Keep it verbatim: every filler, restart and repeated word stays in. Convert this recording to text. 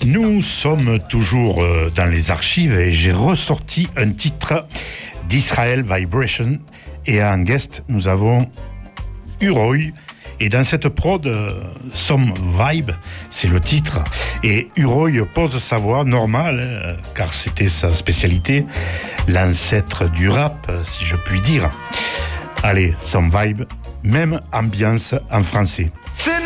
Nous sommes toujours dans les archives et j'ai ressorti un titre d'Israel Vibration et en guest nous avons Uroy. Et dans cette prod, euh, Some Vibe, c'est le titre. Et Uroy pose sa voix normale, euh, car c'était sa spécialité, l'ancêtre du rap, si je puis dire. Allez, Some Vibe, même ambiance en français. C'est